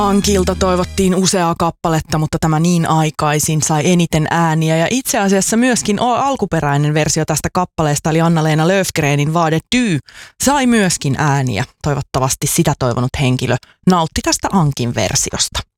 Ankilta toivottiin useaa kappaletta, mutta tämä niin aikaisin sai eniten ääniä. Ja itse asiassa myöskin alkuperäinen versio tästä kappaleesta, eli Anna-Leena Löfgrenin Vad är du, sai myöskin ääniä. Toivottavasti sitä toivonut henkilö nautti tästä Ankin versiosta.